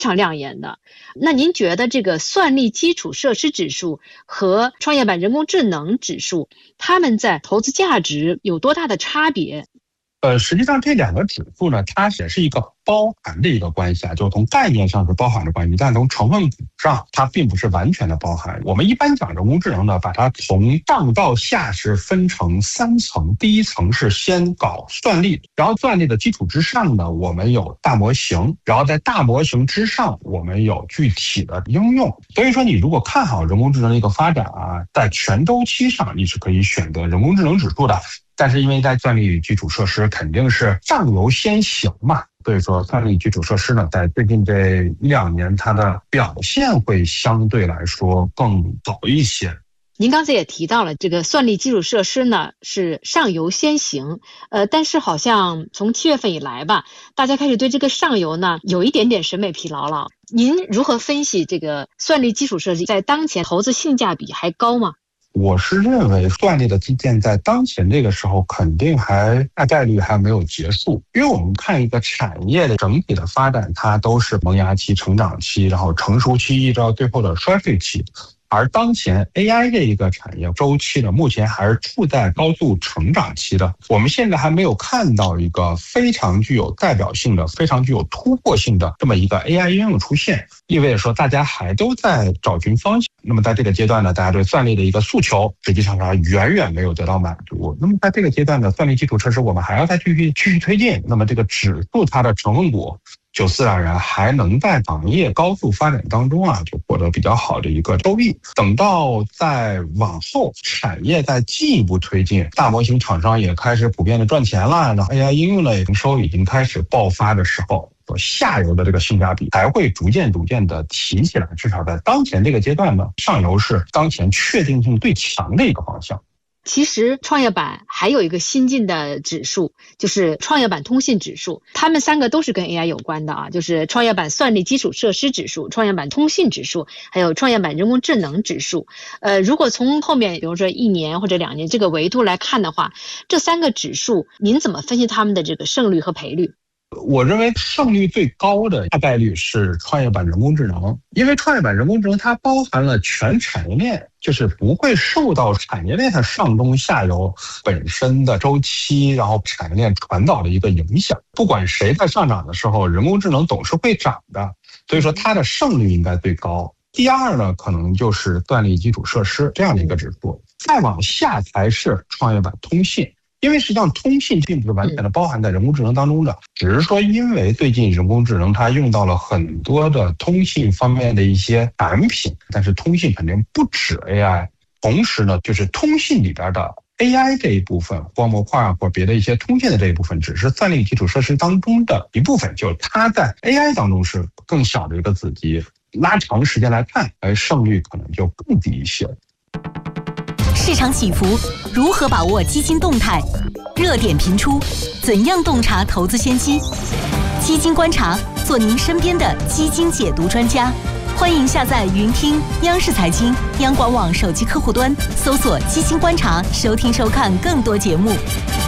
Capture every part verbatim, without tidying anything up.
常亮眼的。那您觉得这个算力基础设施指数和创业板人工智能指数，它们在投资价值有多大的差别？ 呃，实际上这两个指数呢，它也是一个包含的一个关系啊，就从概念上是包含的关系，但从成分股上它并不是完全的包含。我们一般讲人工智能呢，把它从上到下是分成三层，第一层是先搞算力，然后算力的基础之上呢，我们有大模型，然后在大模型之上，我们有具体的应用。所以说，你如果看好人工智能的一个发展啊，在全周期上你是可以选择人工智能指数的。但是因为在算力基础设施肯定是上游先行嘛，所以说算力基础设施呢，在最近这一两年它的表现会相对来说更早一些。 您刚才也提到了这个算力基础设施呢是上游先行，呃，但是好像从七月份以来吧，大家开始对这个上游呢有一点点审美疲劳了。您如何分析这个算力基础设施在当前投资性价比还高吗？ 我是认为算力的基建在当前这个时候肯定还大概率还没有结束，因为我们看一个产业的整体的发展，它都是萌芽期、成长期，然后成熟期，一直到最后的衰退期。而当前 A I 这一个产业周期呢，目前还是处在高速成长期的。我们现在还没有看到一个非常具有代表性的、非常具有突破性的这么一个 A I 应用出现，意味着说大家还都在找寻方向。那么在这个阶段呢，大家对算力的一个诉求，实际上还远远没有得到满足。那么在这个阶段呢，算力基础设施我们还要再继续继续推进。那么这个指数它的成分股，就自然而然还能在行业高速发展当中啊，就获得比较好的一个收益。等到再往后，产业在进一步推进，大模型厂商也开始普遍的赚钱了，然后 A I 应用的营收已经开始爆发的时候，下游的这个性价比还会逐渐逐渐的提起来。至少在当前这个阶段呢，上游是当前确定性最强的一个方向。 其实创业板还有一个新进的指数，就是创业板通信指数，它们三个都是跟 A I 有关的啊，就是创业板算力基础设施指数、创业板通信指数，还有创业板人工智能指数。呃，如果从后面比如说一年或者两年这个维度来看的话，这三个指数您怎么分析他们的这个胜率和赔率？ 我认为胜率最高的大概率是创业板人工智能，因为创业板人工智能它包含了全产业链，就是不会受到产业链的上中下游本身的周期，然后产业链传导的一个影响。不管谁在上涨的时候，人工智能总是会涨的，所以说它的胜率应该最高。第二呢，可能就是算力基础设施这样的一个指数，再往下才是创业板通信。因为实际上通信并不是完全的包含在人工智能当中的，只是说因为最近人工智能它用到了很多的通信方面的一些产品，但是通信肯定不止 A I， 同时呢，就是通信里边的 A I 这一部分，光模块或者别的一些通信的这一部分，只是算力基础设施当中的一部分，就是它在 A I 当中是更小的一个子集，拉长时间来看，而胜率可能就更低一些。 市场起伏，如何把握基金动态？热点频出，怎样洞察投资先机？基金观察，做您身边的基金解读专家。欢迎下载云听央视财经、央广网手机客户端，搜索“基金观察”，收听收看更多节目。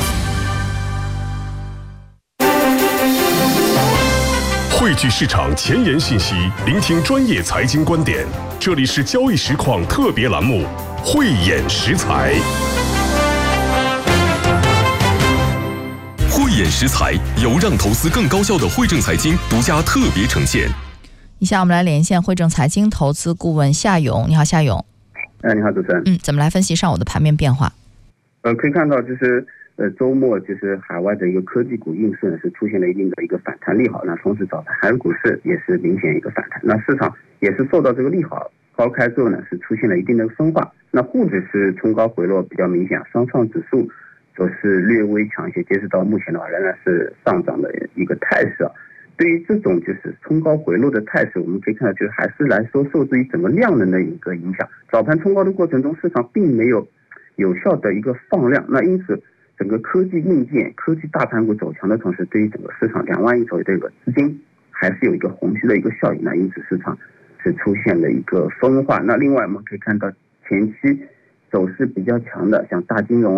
汇聚市场前沿信息，聆听专业财经观点。这里是交易实况特别栏目《慧眼识财》。慧眼识财由让投资更高效的汇正财经独家特别呈现。 以下我们来连线汇正财经投资顾问夏勇。你好，夏勇。 哎，你好，主持人。 嗯，怎么来分析上午的盘面变化？ 呃，可以看到就是呃周末就是海外的一个科技股应顺是出现了一定的一个反弹利好，那同时早盘韩股市也是明显一个反弹，那市场也是受到这个利好高开之后呢，是出现了一定的分化。那沪指是冲高回落比较明显，上创指数则是略微强一些，截止到目前的话仍然是上涨的一个态势啊。对于这种就是冲高回落的态势，我们可以看到就是还是来说受制于整个量能的一个影响。早盘冲高的过程中，市场并没有有效的一个放量，那因此整个科技硬件、科技大盘股走强的同时，对于整个市场两万亿左右的一个资金还是有一个虹吸的一个效应，那因此市场是出现了一个分化。那另外我们可以看到前期走势比较强的像大金融啊、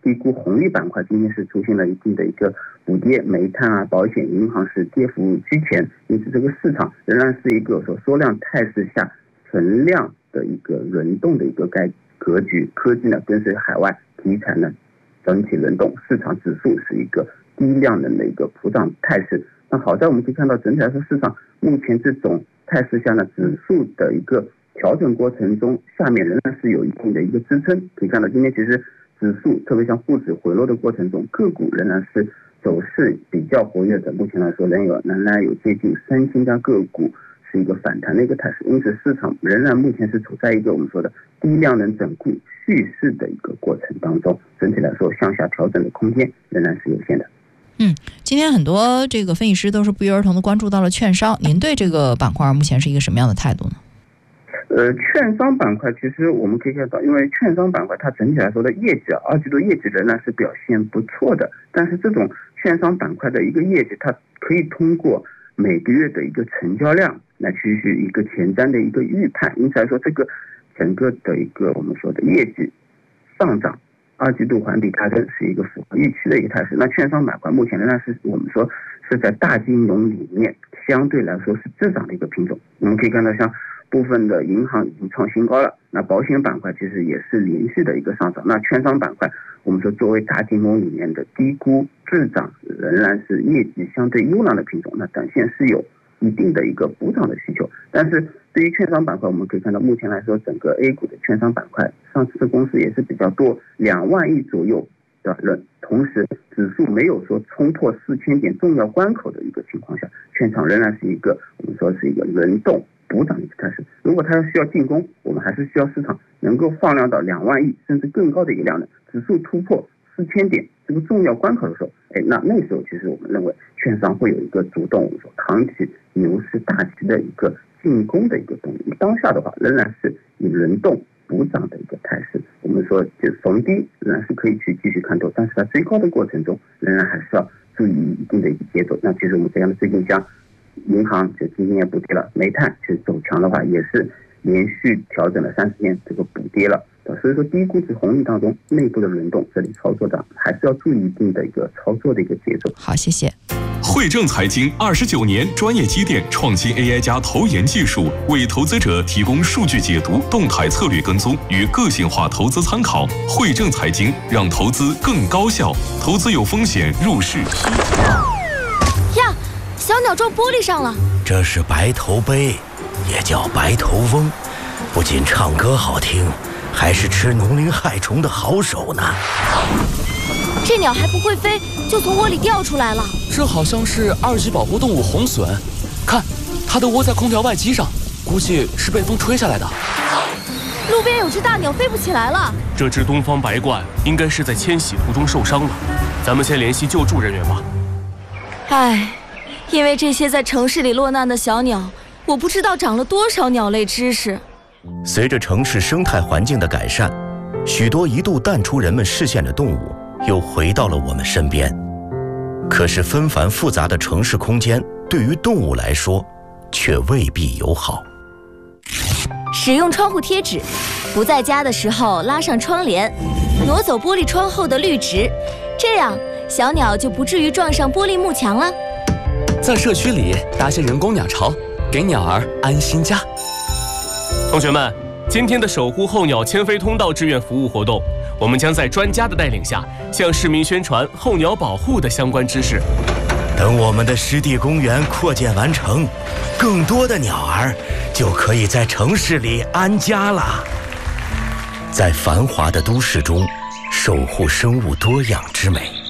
低估红利板块今天是出现了一定的一个补跌，煤炭啊、保险、银行是跌幅居前，因此这个市场仍然是一个说缩量态势下存量的一个轮动的一个该格局。科技呢跟随海外题材呢整体轮动，市场指数是一个低量能的一个普涨态势。那好在我们可以看到，整体来说市场目前这种态势下呢，指数的一个调整过程中，下面仍然是有一定的一个支撑。可以看到今天其实指数特别像沪指回落的过程中，个股仍然是走势比较活跃的，目前来说仍有仍然有接近三千家个股是一个反弹的一个态势，因此市场仍然目前是处在一个我们说的低量能整固蓄势的一个过程当中，整体来说向下调整的空间仍然是有限的。 嗯，今天很多这个分析师都是不约而同的关注到了券商，您对这个板块目前是一个什么样的态度呢？ 呃，券商板块其实我们可以看到，因为券商板块它整体来说的业绩啊，二季度业绩仍然是表现不错的，但是这种券商板块的一个业绩，它可以通过每个月的一个成交量来去是一个前瞻的一个预判，因此来说这个整个的一个我们说的业绩上涨，二季度环比大增是一个符合预期的一个态势。那券商板块目前仍然是我们说是在大金融里面相对来说是滞涨的一个品种。我们可以看到像部分的银行已经创新高了，那保险板块其实也是连续的一个上涨。那券商板块我们说作为大金融里面的低估滞涨，仍然是业绩相对优良的品种，那短线是有一定的一个补涨的需求。但是对于券商板块，我们可以看到目前来说整个 A 股的券商板块上市的公司也是比较多，两万亿左右的人，同时指数没有说冲破四千点重要关口的一个情况下，券商仍然是一个我们说是一个轮动补涨的一个态势。如果它要需要进攻，我们还是需要市场能够放量到两万亿甚至更高的一个量能，指数突破四千点这个重要关口的时候，哎，那那时候其实我们认为券商会有一个主动我们说扛起牛市大旗的一个进攻的一个动力。当下的话仍然是以轮动补涨的一个态势，我们说就逢低仍然是可以去继续看多，但是在追高的过程中仍然还是要注意一定的一个节奏。那其实我们这样的最近像银行就今天也补跌了，煤炭其实走强的话也是连续调整了三十天这个补跌了。所以说低估值红利当中内部的轮动，这里操作的还是要注意一定的一个操作的一个节奏。 好，谢谢。 汇正财经二十九年专业积淀，创新 A I 加投研技术，为投资者提供数据解读、动态策略跟踪与个性化投资参考。汇正财经让投资更高效，投资有风险，入市呀，小鸟撞玻璃上了。 这是白头杯，也叫白头翁，不仅唱歌好听，还是吃农林害虫的好手呢。 这鸟还不会飞，就从窝里掉出来了。 这好像是二级保护动物红隼，看，它都窝在空调外机上，估计是被风吹下来的。 路边有只大鸟飞不起来了。 这只东方白鹳应该是在迁徙途中受伤了，咱们先联系救助人员吧。 唉，因为这些在城市里落难的小鸟，我不知道长了多少鸟类知识。 随着城市生态环境的改善，许多一度淡出人们视线的动物又回到了我们身边。可是纷繁复杂的城市空间对于动物来说却未必友好。 使用窗户贴纸，不在家的时候拉上窗帘，挪走玻璃窗后的绿植，这样小鸟就不至于撞上玻璃幕墙了。 在社区里搭些人工鸟巢，给鸟儿安心家。同学们，今天的守护候鸟迁飞通道志愿服务活动，我们将在专家的带领下，向市民宣传候鸟保护的相关知识。 等我们的湿地公园扩建完成，更多的鸟儿就可以在城市里安家了。在繁华的都市中，守护生物多样之美。